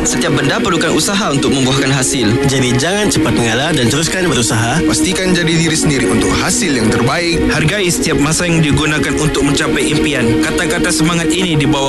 Setiap benda perlukan usaha untuk membuahkan hasil. Jadi jangan cepat mengalah dan teruskan berusaha. Pastikan jadi diri sendiri untuk hasil yang terbaik. Hargai setiap masa yang digunakan untuk mencapai impian. Kata-kata semangat ini dibawa